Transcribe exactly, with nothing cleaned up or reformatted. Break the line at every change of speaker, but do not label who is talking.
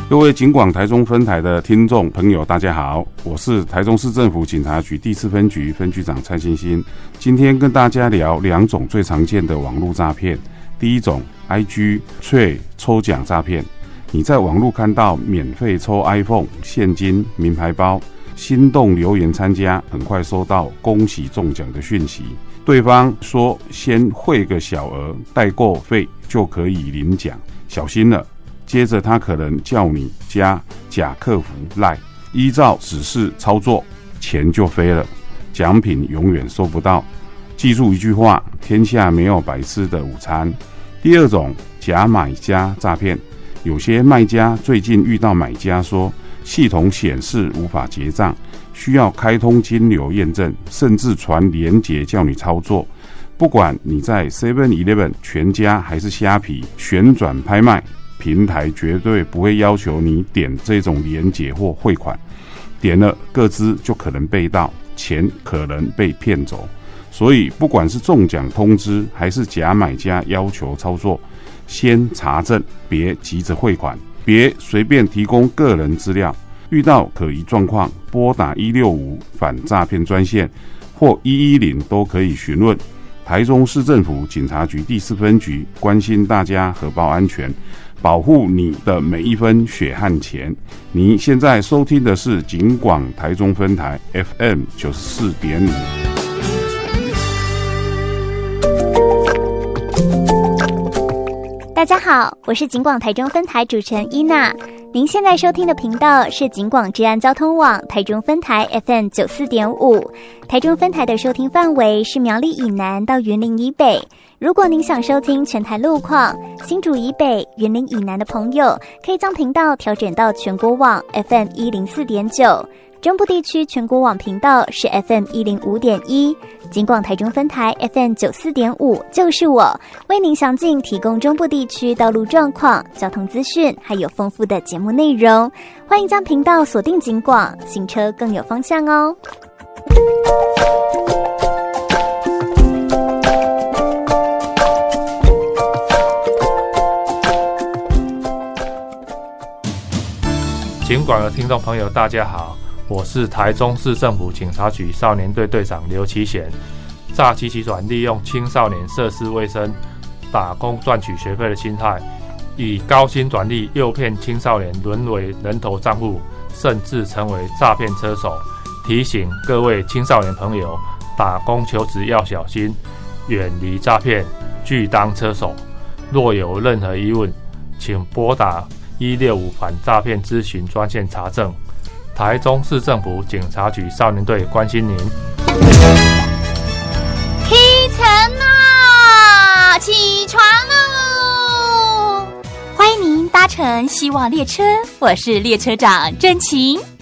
各位警广台中分台的听众朋友大家好，我是台中市政府警察局第四分局分局长蔡欣欣。今天跟大家聊两种最常见的网络诈骗。第一种 I G 脆抽奖诈骗，你在网络看到免费抽 iPhone、现金、名牌包，心动留言参加，很快收到恭喜中奖的讯息，对方说先汇个小额代购费就可以领奖，小心了。接着他可能叫你加假客服 LINE， 依照指示操作，钱就飞了，奖品永远收不到。记住一句话，天下没有白吃的午餐。第二种假买家诈骗，有些卖家最近遇到买家说系统显示无法结账，需要开通金流验证，甚至传连结叫你操作。不管你在 seven eleven 全家还是虾皮旋转拍卖平台，绝对不会要求你点这种连结或汇款，点了个资就可能被盗，钱可能被骗走。所以不管是中奖通知还是假买家要求操作，先查证，别急着汇款，别随便提供个人资料。遇到可疑状况，拨打一六五反诈骗专线或一一零都可以询问。台中市政府警察局第四分局关心大家荷包安全，保护你的每一分血汗钱。你现在收听的是警广台中分台 F M 九十四点五。
大家好，我是警广台中分台主持人伊娜。您现在收听的频道是警广治安交通网台中分台 F M 九十四点五。台中分台的收听范围是苗栗以南到云林以北。如果您想收听全台路况，新竹以北、云林以南的朋友可以将频道调整到全国网 F M 一零四点九。中部地区全国网频道是 F M 一零五点一，警广台中分台 F M 九十四点五，就是我为您详尽提供中部地区道路状况、交通资讯，还有丰富的节目内容。欢迎将频道锁定警广，行车更有方向哦。
警广的听众朋友大家好，我是台中市政府警察局少年队队长刘其贤。诈欺集团利用青少年涉世未深、打工赚取学费的心态，以高薪转利诱骗青少年沦为人头账户，甚至成为诈骗车手。提醒各位青少年朋友，打工求职要小心，远离诈骗，拒当车手。若有任何疑问，请拨打一六五反诈骗咨询专线查证。台中市政府警察局少年队关心您。
起床啊，起床喽！
欢迎您搭乘希望列车，我是列车长真晴。